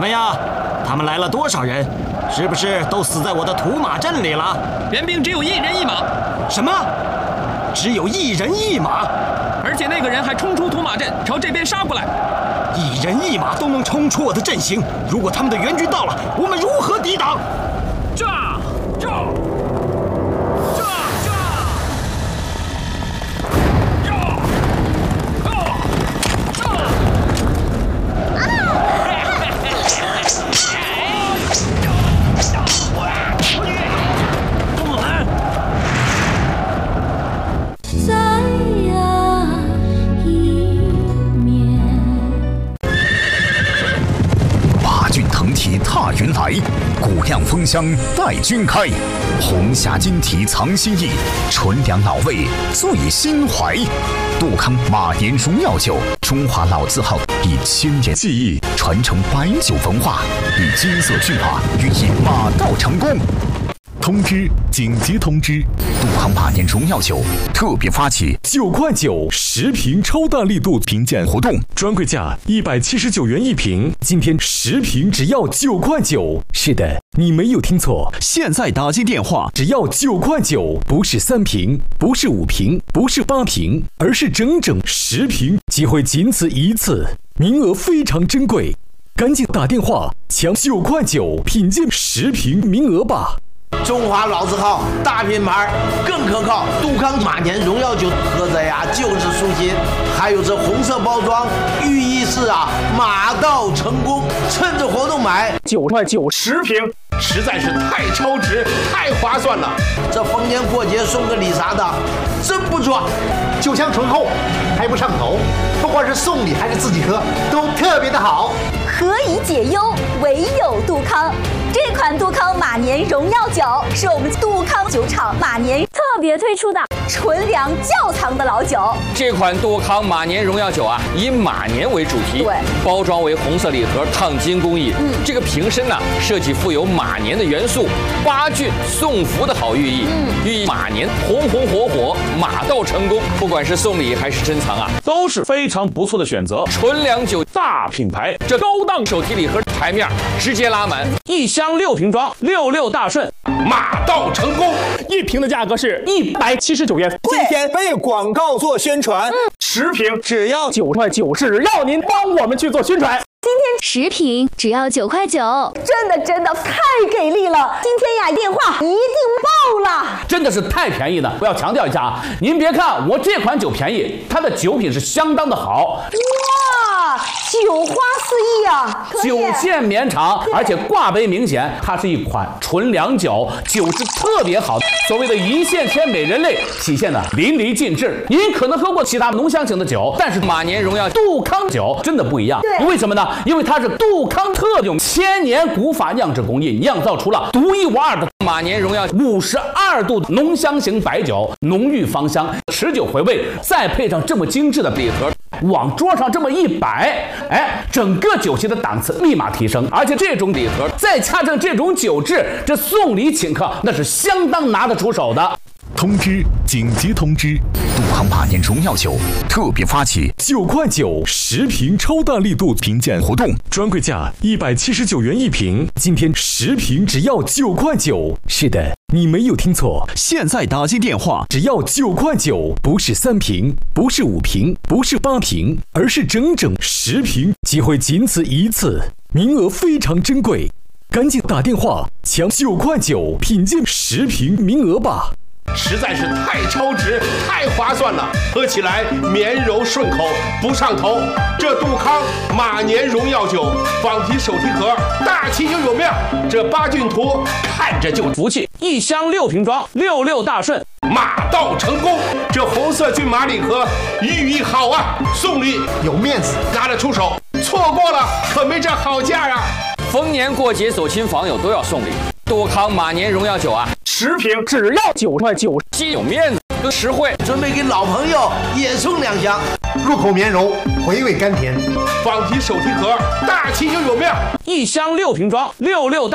么样？他们来了多少人？是不是都死在我的土马阵里了？ 援兵只有1人1马。 什么？只有1人1马？ 而且那个人还冲出土马阵，朝这边杀过来。 1人1马都能冲出我的阵型，如果他们的援军到了，我们如何抵挡？ 炸！炸！炸！炸！ 踏云来，鼓亮风箱待君开。红霞金蹄藏心意，纯粮老味醉心怀。杜康马年荣耀酒，中华老字号，以1000年技艺传承白酒文化，以金色骏马寓意马到成功。通知！紧急通知！杜康马年荣耀酒特别发起9块910瓶超大力度评鉴活动，专柜价179元1瓶，今天10瓶只要9块9。是的，你没有听错，现在打进电话只要9块9，不是3瓶，不是5瓶，不是8瓶，而是整整10瓶，机会仅此一次，名额非常珍贵，赶紧打电话抢9块9品鉴10瓶名额吧。 中华老字号大品牌更可靠，杜康马年荣耀酒喝着呀就是舒心，还有这红色包装，寓意是马到成功。趁着活动买 9块9 10瓶， 实在是太超值，太划算了。 这逢年过节送个礼啥的，真不错。 酒香醇厚，还不上头，不管是送礼还是自己喝，都特别的好。 何以解忧，唯有杜康。这款杜康马年荣耀酒是我们杜康酒厂马年特别推出的纯粮窖藏的老酒。 这款杜康马年荣耀酒以马年为主题， 对， 包装为红色礼盒烫金工艺。这个瓶身设计富有马年的元素，8骏送福的好寓意，寓意马年红红火火，马到成功。不管是送礼还是珍藏都是非常不错的选择。 纯粮酒大品牌， 这高档手提礼盒台面直接拉满 ，1箱6瓶装，66大顺，马到成功。 1瓶的价格是179元，今天为广告做宣传，10瓶只要9块9，只要您帮我们去做宣传。 今天10瓶只要9块9， 真的太给力了！今天电话一定爆了， 真的是太便宜了。我要强调一下您别看我这款酒便宜，它的酒品是相当的好。 哇，酒花四溢酒线绵长，而且挂杯明显，它是一款纯粮酒，酒质特别好。所谓的一线天美人类体现的淋漓尽致。您可能喝过其他浓香型的酒，但是马年荣耀杜康酒真的不一样。为什么呢？因为它是杜康特用1000年古法酿制工艺酿造出了独一无二的马年荣耀52度浓香型白酒，浓郁芳香，持久回味，再配上这么精致的礼盒，往桌上这么一摆，整个酒席的档次立马提升。而且这种礼盒再加上这种酒质，这送礼请客那是相当拿得出手的。 通知！紧急通知！杜康马年荣耀酒特别发起9块9 10瓶超大力度评鉴活动，专柜价179元1瓶，今天10瓶只要9块9。是的，你没有听错，现在打进电话只要9块9，不是3瓶，不是5瓶，不是8瓶，而是整整10瓶，机会仅此一次，名额非常珍贵，赶紧打电话抢9块9品鉴10瓶名额吧。 实在是太超值，太划算了，喝起来绵柔顺口，不上头。这杜康马年荣耀酒仿提手提盒，大气又有面，这8骏图看着就福气。1箱6瓶装，66大顺， 马到成功。这红色骏马礼盒寓意好送礼有面子， 拿得出手，错过了可没这好价逢年过节走亲访友都要送礼，杜康马年荣耀酒 10瓶只要9块9， 既有面子又实惠。 准备给老朋友也送2箱， 入口绵柔，回味甘甜， 仿提手提盒，大气又有面。 1箱6瓶装，66大